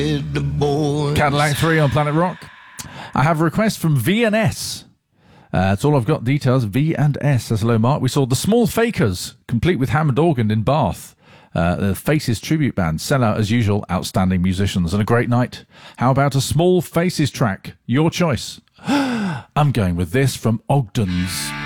Cadillac 3 on Planet Rock. I have a request from V&S. That's all I've got. Details. V&S says hello, Mark. We saw the Small Fakers, complete with Hammond organ in Bath. The Faces tribute band, sell out as usual, outstanding musicians and a great night. How about a Small Faces track? Your choice. I'm going with this from Ogden's.